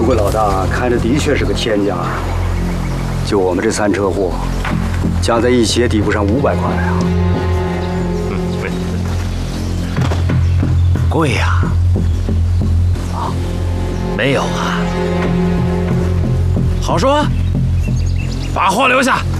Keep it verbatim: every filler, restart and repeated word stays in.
不过老大开的的确是个天价，就我们这三车货，加在一起也抵不上五百块啊。 嗯，贵，贵呀！啊，没有啊。好说，把货留下。